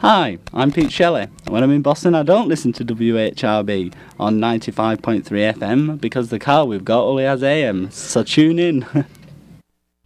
Hi, I'm Pete Shelley. When I'm in Boston, I don't listen to WHRB on 95.3 FM because the car we've got only has AM, so tune in.